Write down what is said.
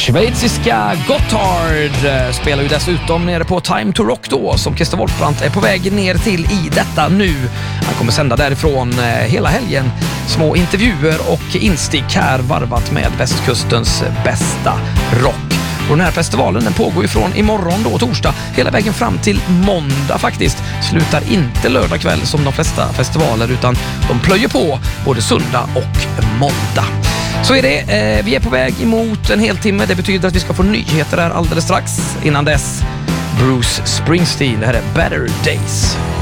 Schweiziska Gotthard spelar ju dessutom nere på Time to Rock då, som Christer Wolfbrandt är på väg ner till i detta nu. Han kommer sända därifrån hela helgen. Små intervjuer och instick här varvat med västkustens bästa rock. Och den här festivalen den pågår ju från imorgon då, torsdag, hela vägen fram till måndag faktiskt. Slutar inte lördag kväll som de flesta festivaler, utan de plöjer på både söndag och måndag. Så är det. Vi är på väg emot en hel timme. Det betyder att vi ska få nyheter här alldeles strax. Innan dess, Bruce Springsteen. Det här är Better Days.